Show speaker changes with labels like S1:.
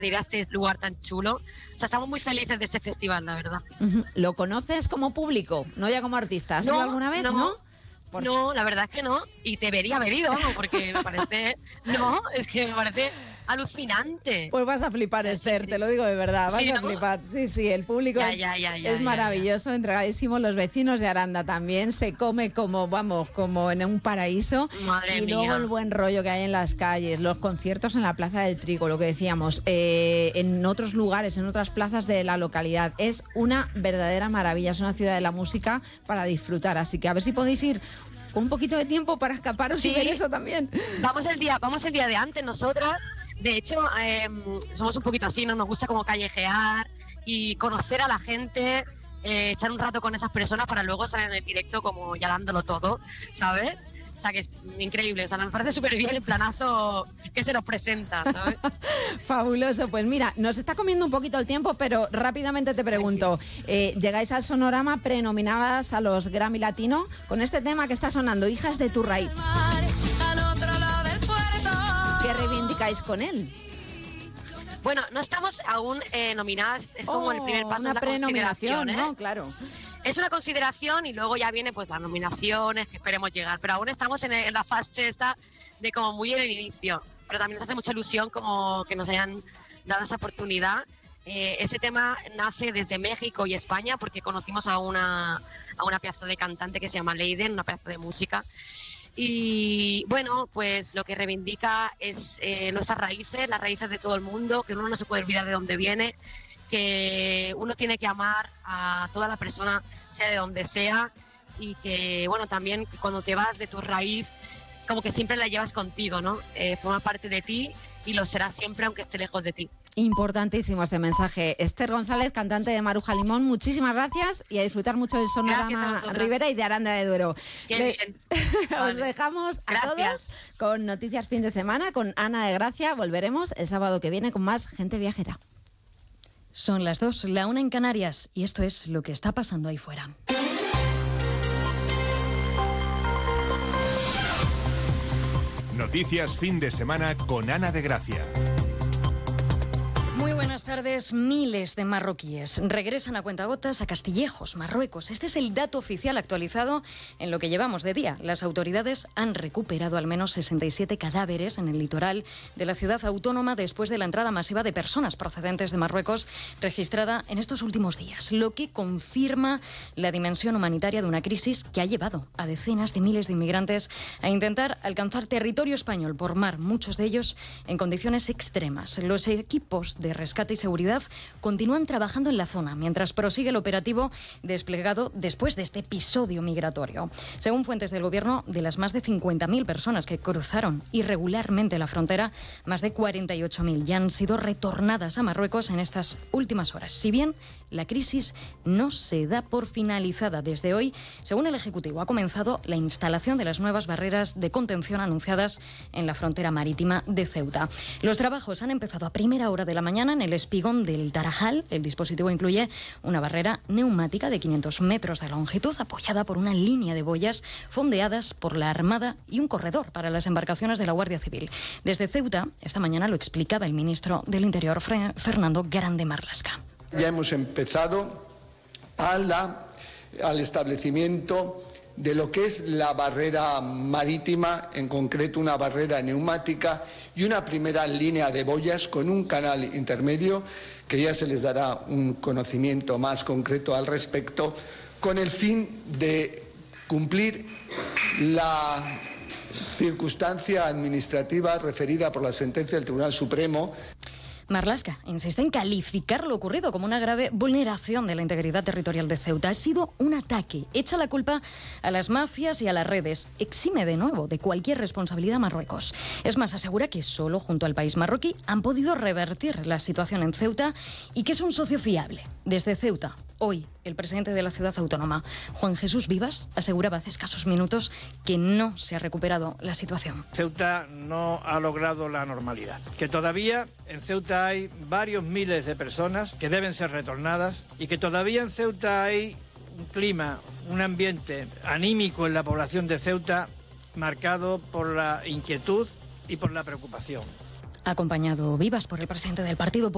S1: ir a este lugar tan chulo. O sea, estamos muy felices de este festival, la verdad.
S2: ¿Lo conoces como público, no ya como artista? ¿Has ido alguna vez? ¿No?
S1: No, la verdad es que no. Y debería haber ido, ¿no? Porque me parece... No, es que me parece alucinante.
S2: Pues vas a flipar, Esther, te lo digo de verdad, vas
S1: ¿Sí,
S2: a
S1: no?
S2: flipar. Sí, el público es maravilloso, entregadísimo. Los vecinos de Aranda también, se come como en un paraíso.
S1: Madre mía.
S2: Luego el buen rollo que hay en las calles, los conciertos en la Plaza del Trigo, lo que decíamos, en otros lugares, en otras plazas de la localidad. Es una verdadera maravilla, es una ciudad de la música para disfrutar. Así que a ver si podéis ir con un poquito de tiempo para escaparos y ver eso también.
S1: Vamos el día de antes nosotras. De hecho, somos un poquito así, ¿no? Nos gusta como callejear y conocer a la gente, echar un rato con esas personas para luego estar en el directo como ya dándolo todo, ¿sabes? O sea, que es increíble, o sea, nos parece súper bien el planazo que se nos presenta, ¿sabes?
S2: Fabuloso, pues mira, nos está comiendo un poquito el tiempo, pero rápidamente te pregunto, llegáis al Sonorama prenominadas a los Grammy Latino con este tema que está sonando, Hijas de tu Raíz. ¿Qué reivindicáis con él?
S1: Bueno, no estamos aún nominadas, es como el primer paso de la
S2: prenominación,
S1: consideración,
S2: ¿no? Claro.
S1: Es una consideración y luego ya viene pues las nominaciones que esperemos llegar, pero aún estamos en la fase esta de como muy en el inicio, pero también nos hace mucha ilusión como que nos hayan dado esta oportunidad. Este tema nace desde México y España porque conocimos a una pedazo de cantante que se llama Leiden, una pedazo de música. Y bueno, pues lo que reivindica es nuestras raíces, las raíces de todo el mundo, que uno no se puede olvidar de dónde viene, que uno tiene que amar a toda la persona, sea de donde sea, y que bueno, también cuando te vas de tu raíz, como que siempre la llevas contigo, ¿no? Forma parte de ti y lo será siempre aunque esté lejos de ti.
S2: Importantísimo este mensaje. Esther González, cantante de Maruja Limón, muchísimas gracias y a disfrutar mucho del Sonorama Ribera y de Aranda de Duero.
S1: Qué bien.
S2: Os dejamos a todos con Noticias Fin de Semana con Ana de Gracia. Volveremos el sábado que viene con más Gente Viajera.
S3: Son las 2, la 1 en Canarias, y esto es lo que está pasando ahí fuera.
S4: Noticias Fin de Semana con Ana de Gracia.
S3: Muy buenas tardes. Miles de marroquíes regresan a cuentagotas a Castillejos, Marruecos. Este es el dato oficial actualizado en lo que llevamos de día. Las autoridades han recuperado al menos 67 cadáveres en el litoral de la ciudad autónoma después de la entrada masiva de personas procedentes de Marruecos registrada en estos últimos días, lo que confirma la dimensión humanitaria de una crisis que ha llevado a decenas de miles de inmigrantes a intentar alcanzar territorio español por mar, muchos de ellos en condiciones extremas. Los equipos de rescate y seguridad continúan trabajando en la zona mientras prosigue el operativo desplegado después de este episodio migratorio. Según fuentes del gobierno, de las más de 50.000 personas que cruzaron irregularmente la frontera, más de 48.000 ya han sido retornadas a Marruecos en estas últimas horas. Si bien la crisis no se da por finalizada desde hoy, según el Ejecutivo, ha comenzado la instalación de las nuevas barreras de contención anunciadas en la frontera marítima de Ceuta. Los trabajos han empezado a primera hora de la mañana en el espigón del Tarajal. El dispositivo incluye una barrera neumática de 500 metros de longitud apoyada por una línea de boyas fondeadas por la Armada y un corredor para las embarcaciones de la Guardia Civil. Desde Ceuta, esta mañana lo explicaba el ministro del Interior, Fernando Grande Marlaska.
S5: Ya hemos empezado al establecimiento de lo que es la barrera marítima, en concreto una barrera neumática y una primera línea de boyas con un canal intermedio que ya se les dará un conocimiento más concreto al respecto, con el fin de cumplir la circunstancia administrativa referida por la sentencia del Tribunal Supremo.
S3: Marlaska insiste en calificar lo ocurrido como una grave vulneración de la integridad territorial de Ceuta. Ha sido un ataque. Echa la culpa a las mafias y a las redes. Exime de nuevo de cualquier responsabilidad a Marruecos. Es más, asegura que solo junto al país marroquí han podido revertir la situación en Ceuta y que es un socio fiable. Desde Ceuta, hoy, el presidente de la ciudad autónoma, Juan Jesús Vivas, aseguraba hace escasos minutos que no se ha recuperado la situación.
S6: Ceuta no ha logrado la normalidad, que todavía en Ceuta hay varios miles de personas que deben ser retornadas y que todavía en Ceuta hay un clima, un ambiente anímico en la población de Ceuta marcado por la inquietud y por la preocupación.
S3: Acompañado Vivas por el presidente del Partido Popular.